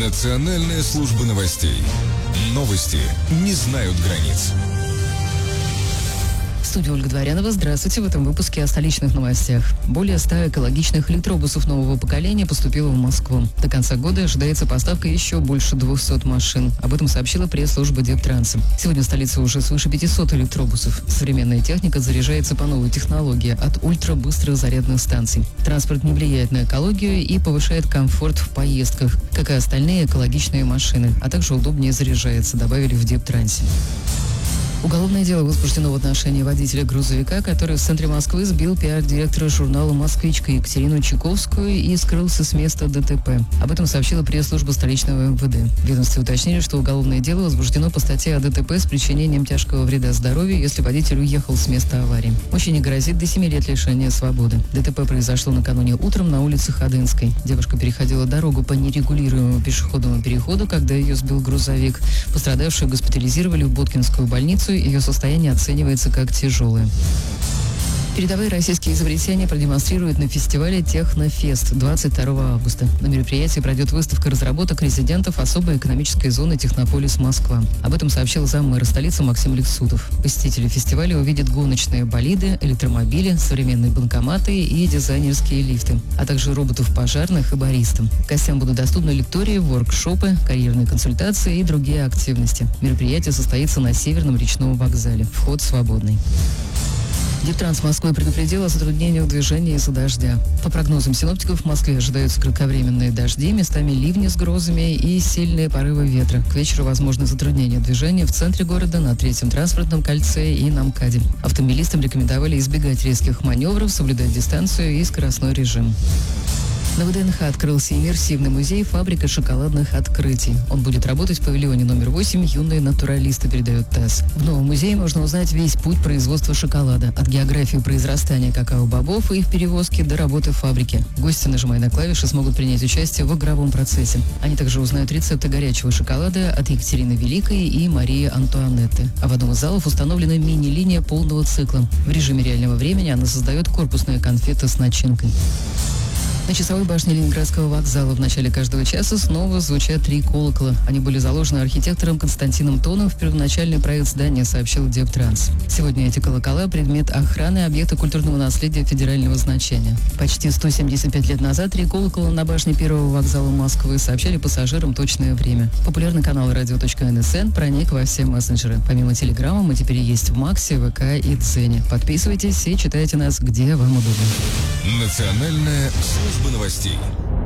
Национальная служба новостей. Новости не знают границ. В студии Ольга Дворянова. Здравствуйте. В этом выпуске о столичных новостях. Более 100 экологичных электробусов нового поколения поступило в Москву. До конца года ожидается поставка еще больше 200 машин. Об этом сообщила пресс-служба Дептранса. Сегодня в столице уже свыше 500 электробусов. Современная техника заряжается по новой технологии от ультрабыстрых зарядных станций. Транспорт не влияет на экологию и повышает комфорт в поездках, как и остальные экологичные машины, а также удобнее заряжается, добавили в Дептрансе. Уголовное дело возбуждено в отношении водителя грузовика, который в центре Москвы сбил пиар-директора журнала «Москвичка» Екатерину Чайковскую и скрылся с места ДТП. Об этом сообщила пресс-служба столичного МВД. В ведомстве уточнили, что уголовное дело возбуждено по статье о ДТП с причинением тяжкого вреда здоровью, если водитель уехал с места аварии. Мужчине грозит до 7 лет лишения свободы. ДТП произошло накануне утром на улице Ходынской. Девушка переходила дорогу по нерегулируемому пешеходному переходу, когда ее сбил грузовик. Пострадавшую госпитализировали в Боткинскую больницу. Ее состояние оценивается как тяжелое. Передовые российские изобретения продемонстрируют на фестивале «Технофест» 22 августа. На мероприятии пройдет выставка разработок резидентов особой экономической зоны «Технополис Москва». Об этом сообщил заммэра столицы Максим Лексутов. Посетители фестиваля увидят гоночные болиды, электромобили, современные банкоматы и дизайнерские лифты, а также роботов пожарных и баристов. Гостям будут доступны лектории, воркшопы, карьерные консультации и другие активности. Мероприятие состоится на Северном речном вокзале. Вход свободный. Дептранс Москвы предупредил о затруднениях движения из-за дождя. По прогнозам синоптиков, в Москве ожидаются кратковременные дожди, местами ливни с грозами и сильные порывы ветра. К вечеру возможны затруднения движения в центре города, на Третьем транспортном кольце и на МКАДе. Автомобилистам рекомендовали избегать резких маневров, соблюдать дистанцию и скоростной режим. На ВДНХ открылся иммерсивный музей «Фабрика шоколадных открытий». Он будет работать в павильоне номер 8 «Юные натуралисты», передает ТАСС. В новом музее можно узнать весь путь производства шоколада, от географии произрастания какао-бобов и их перевозки до работы в фабрике. Гости, нажимая на клавиши, смогут принять участие в игровом процессе. Они также узнают рецепты горячего шоколада от Екатерины Великой и Марии Антуанетты. А в одном из залов установлена мини-линия полного цикла. В режиме реального времени она создает корпусные конфеты с начинкой. На часовой башне Ленинградского вокзала в начале каждого часа снова звучат 3 колокола. Они были заложены архитектором Константином Тоном в первоначальный проект здания, сообщил Дептранс. Сегодня эти колокола – предмет охраны объекта культурного наследия федерального значения. Почти 175 лет назад 3 колокола на башне первого вокзала Москвы сообщали пассажирам точное время. Популярный канал радио.НСН проник во все мессенджеры. Помимо Телеграма мы теперь есть в Максе, ВК и Дзене. Подписывайтесь и читайте нас, где вам удобно. Национальная служба новостей.